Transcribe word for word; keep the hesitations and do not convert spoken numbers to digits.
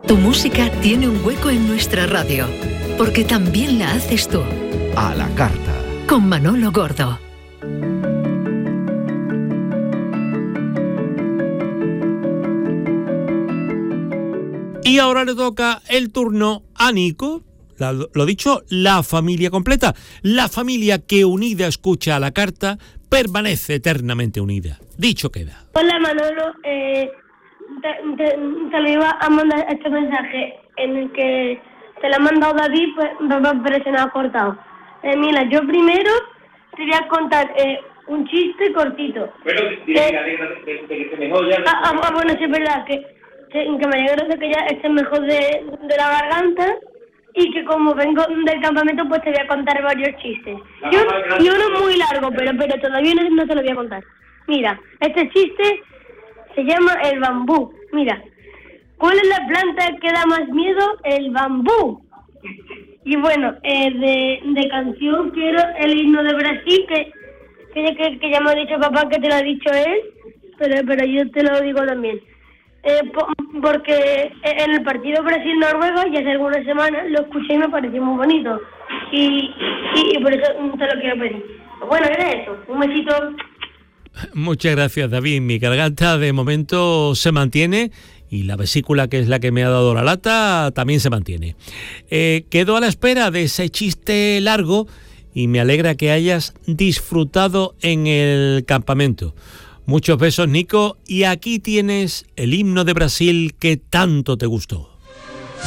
Tu música tiene un hueco en nuestra radio, porque también la haces tú. A la carta. Con Manolo Gordo. Y ahora le toca el turno a Nico. La, lo dicho, la familia completa. La familia que unida escucha a la carta permanece eternamente unida. Dicho queda. Hola Manolo, eh, te, te, te lo iba a mandar este mensaje en el que te lo ha mandado David, pues, pero se me ha cortado. Eh, mira, yo primero te voy a contar eh, un chiste cortito. Bueno, diga, diga, diga, de que esté mejor ya. Ah, ah, bueno, sí es verdad que, que, que me alegro de que ya estés mejor de, de la garganta y que como vengo del campamento pues te voy a contar varios chistes. Y, un, y uno muy largo, pero, pero todavía no, no te lo voy a contar. Mira, este chiste se llama el bambú. Mira, ¿cuál es la planta que da más miedo? El bambú. Y bueno, eh, de, de canción quiero el himno de Brasil, que, que, que, que ya me ha dicho papá que te lo ha dicho él, pero, pero yo te lo digo también. Eh, po, porque en el partido Brasil-Noruega, ya hace algunas semanas, lo escuché y me pareció muy bonito. Y, y, y por eso te lo quiero pedir. Bueno, era eso. Un besito. Muchas gracias, David. Mi garganta de momento se mantiene y la vesícula, que es la que me ha dado la lata, también se mantiene. Eh, quedo a la espera de ese chiste largo y me alegra que hayas disfrutado en el campamento. Muchos besos, Nico, y aquí tienes el himno de Brasil que tanto te gustó.